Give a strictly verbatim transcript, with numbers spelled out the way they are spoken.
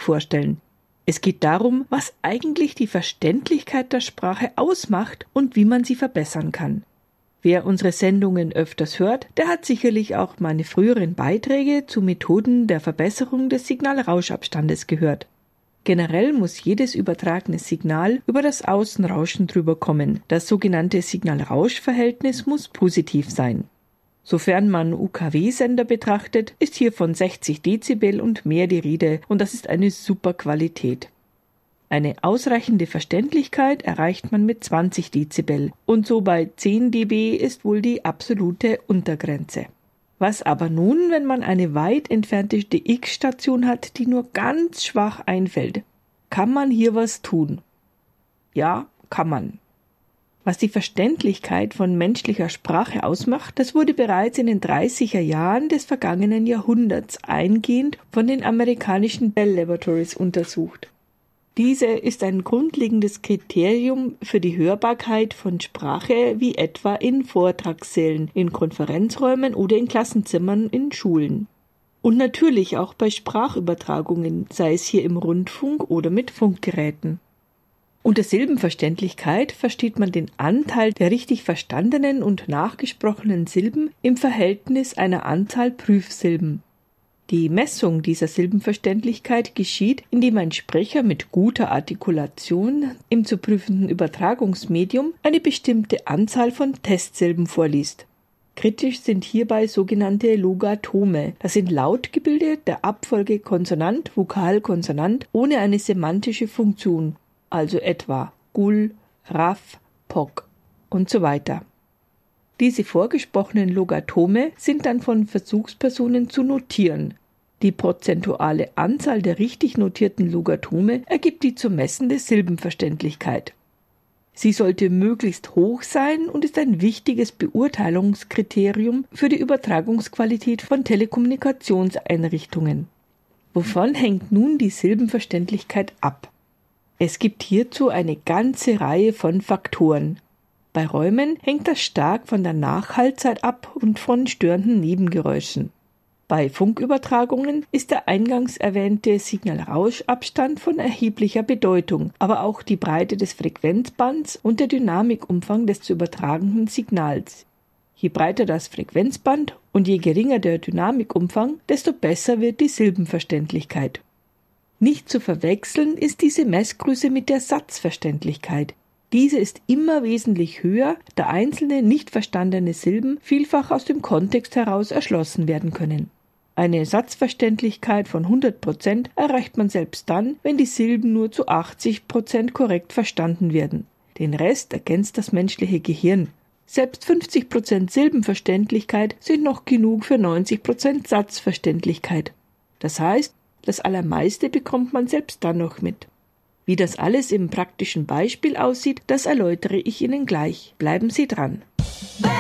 Grammatik vorstellen. Es geht darum, was eigentlich die Verständlichkeit der Sprache ausmacht und wie man sie verbessern kann. Wer unsere Sendungen öfters hört, der hat sicherlich auch meine früheren Beiträge zu Methoden der Verbesserung des Signalrauschabstandes gehört. Generell muss jedes übertragene Signal über das Außenrauschen drüber kommen. Das sogenannte Signal-Rausch-Verhältnis muss positiv sein. Sofern man U K W-Sender betrachtet, ist hier von sechzig Dezibel und mehr die Rede und das ist eine super Qualität. Eine ausreichende Verständlichkeit erreicht man mit zwanzig Dezibel und so bei zehn Dezibel ist wohl die absolute Untergrenze. Was aber nun, wenn man eine weit entfernte D X-Station hat, die nur ganz schwach einfällt? Kann man hier was tun? Ja, kann man. Was die Verständlichkeit von menschlicher Sprache ausmacht, das wurde bereits in den dreißiger Jahren des vergangenen Jahrhunderts eingehend von den amerikanischen Bell Laboratories untersucht. Diese ist ein grundlegendes Kriterium für die Hörbarkeit von Sprache, wie etwa in Vortragssälen, in Konferenzräumen oder in Klassenzimmern in Schulen. Und natürlich auch bei Sprachübertragungen, sei es hier im Rundfunk oder mit Funkgeräten. Unter Silbenverständlichkeit versteht man den Anteil der richtig verstandenen und nachgesprochenen Silben im Verhältnis einer Anzahl Prüfsilben. Die Messung dieser Silbenverständlichkeit geschieht, indem ein Sprecher mit guter Artikulation im zu prüfenden Übertragungsmedium eine bestimmte Anzahl von Testsilben vorliest. Kritisch sind hierbei sogenannte Logatome. Das sind Lautgebilde der Abfolge Konsonant, Vokal, Konsonant ohne eine semantische Funktion, also etwa Gul, Raff, Pok und so weiter. Diese vorgesprochenen Logatome sind dann von Versuchspersonen zu notieren. Die prozentuale Anzahl der richtig notierten Logatome ergibt die zu messende Silbenverständlichkeit. Sie sollte möglichst hoch sein und ist ein wichtiges Beurteilungskriterium für die Übertragungsqualität von Telekommunikationseinrichtungen. Wovon hängt nun die Silbenverständlichkeit ab? Es gibt hierzu eine ganze Reihe von Faktoren. Bei Räumen hängt das stark von der Nachhallzeit ab und von störenden Nebengeräuschen. Bei Funkübertragungen ist der eingangs erwähnte Signalrauschabstand von erheblicher Bedeutung, aber auch die Breite des Frequenzbands und der Dynamikumfang des zu übertragenden Signals. Je breiter das Frequenzband und je geringer der Dynamikumfang, desto besser wird die Silbenverständlichkeit. Nicht zu verwechseln ist diese Messgröße mit der Satzverständlichkeit. Diese ist immer wesentlich höher, da einzelne nicht verstandene Silben vielfach aus dem Kontext heraus erschlossen werden können. Eine Satzverständlichkeit von hundert Prozent erreicht man selbst dann, wenn die Silben nur zu achtzig Prozent korrekt verstanden werden. Den Rest ergänzt das menschliche Gehirn. Selbst fünfzig Prozent Silbenverständlichkeit sind noch genug für neunzig Prozent Satzverständlichkeit. Das heißt, das Allermeiste bekommt man selbst dann noch mit. Wie das alles im praktischen Beispiel aussieht, das erläutere ich Ihnen gleich. Bleiben Sie dran.